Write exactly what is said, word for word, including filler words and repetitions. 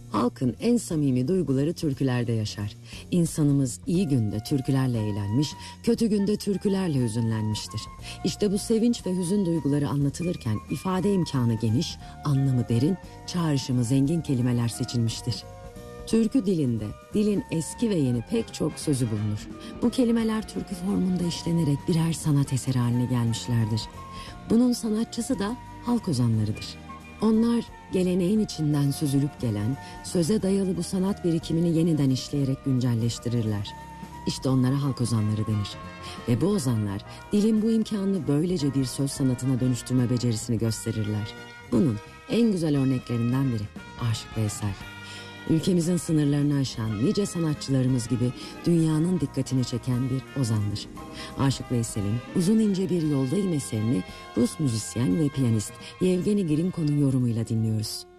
Halkın en samimi duyguları türkülerde yaşar. İnsanımız iyi günde türkülerle eğlenmiş, kötü günde türkülerle hüzünlenmiştir. İşte bu sevinç ve hüzün duyguları anlatılırken ifade imkanı geniş, anlamı derin, çağrışımı zengin kelimeler seçilmiştir. Türkü dilinde dilin eski ve yeni pek çok sözü bulunur. Bu kelimeler türkü formunda işlenerek birer sanat eseri haline gelmişlerdir. Bunun sanatçısı da halk ozanlarıdır. Onlar geleneğin içinden süzülüp gelen, söze dayalı bu sanat birikimini yeniden işleyerek güncelleştirirler. İşte onlara halk ozanları denir. Ve bu ozanlar dilin bu imkanını böylece bir söz sanatına dönüştürme becerisini gösterirler. Bunun en güzel örneklerinden biri Aşık Veysel. Ülkemizin sınırlarını aşan nice sanatçılarımız gibi dünyanın dikkatini çeken bir ozandır. Aşık Veysel'in Uzun ince bir yoldayım eserini Rus müzisyen ve piyanist Yevgeni Grinko'nun yorumuyla dinliyoruz.